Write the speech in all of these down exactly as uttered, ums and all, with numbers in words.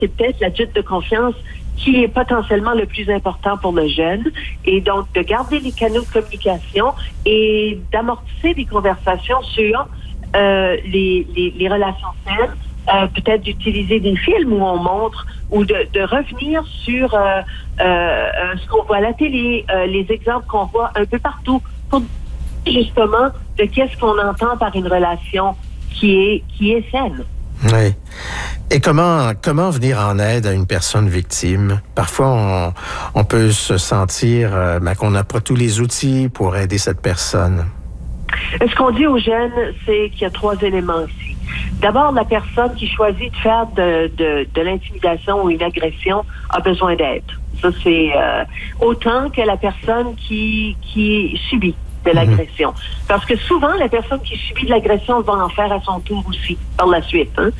c'est peut-être l'adulte de confiance qui est potentiellement le plus important pour le jeune. Et donc, de garder les canaux de communication et d'amortisser des conversations sur euh, les, les, les relations saines, euh, peut-être d'utiliser des films où on montre ou de, de revenir sur euh, euh, ce qu'on voit à la télé, euh, les exemples qu'on voit un peu partout, pour justement de qu'est-ce qu'on entend par une relation qui est, qui est saine. Oui. Et comment comment venir en aide à une personne victime? Parfois, on, on peut se sentir euh, ben, qu'on n'a pas tous les outils pour aider cette personne. Ce qu'on dit aux jeunes, c'est qu'il y a trois éléments ici. D'abord, la personne qui choisit de faire de, de, de l'intimidation ou une agression a besoin d'aide. Ça, c'est euh, autant que la personne qui, qui subit de l'agression. Mm-hmm. Parce que souvent, la personne qui subit de l'agression va en faire à son tour aussi, par la suite. Hein?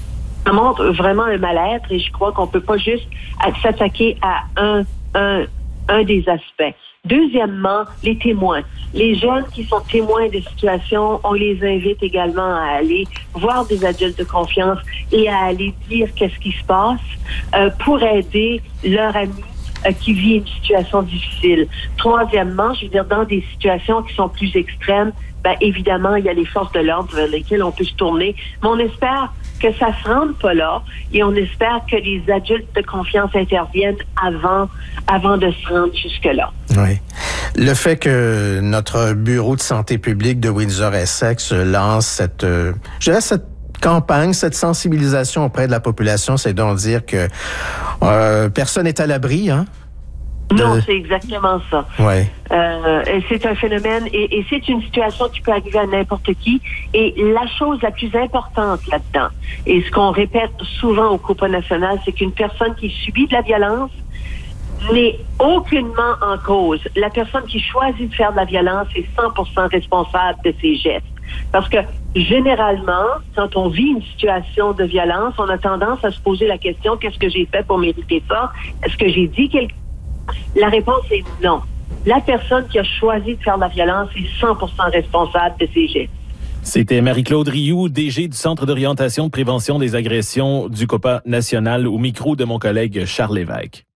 Ça montre vraiment un mal-être et je crois qu'on peut pas juste s'attaquer à un, un, un des aspects. Deuxièmement, les témoins. Les jeunes qui sont témoins de situations, on les invite également à aller voir des adultes de confiance et à aller dire qu'est-ce qui se passe euh, pour aider leur ami euh, qui vit une situation difficile. Troisièmement, je veux dire, dans des situations qui sont plus extrêmes, ben, évidemment, il y a les forces de l'ordre vers lesquelles on peut se tourner, mais on espère que ça se rende pas là et on espère que les adultes de confiance interviennent avant, avant de se rendre jusque-là. Oui. Le fait que notre bureau de santé publique de Windsor-Essex lance cette, euh, je dirais cette campagne, cette sensibilisation auprès de la population, c'est donc dire que euh, personne n'est à l'abri, hein? De... Non, c'est exactement ça. Ouais. Euh, c'est un phénomène et, et c'est une situation qui peut arriver à n'importe qui. Et la chose la plus importante là-dedans, et ce qu'on répète souvent au Coupa national, c'est qu'une personne qui subit de la violence n'est aucunement en cause. La personne qui choisit de faire de la violence est cent pour cent responsable de ses gestes. Parce que généralement, quand on vit une situation de violence, on a tendance à se poser la question, qu'est-ce que j'ai fait pour mériter ça? Est-ce que j'ai dit quelque chose? La réponse est non. La personne qui a choisi de faire de la violence est cent pour cent responsable de ses gestes. C'était Marie-Claude Rioux, D G du Centre d'orientation de prévention des agressions du Coupa national, au micro de mon collègue Charles Lévesque.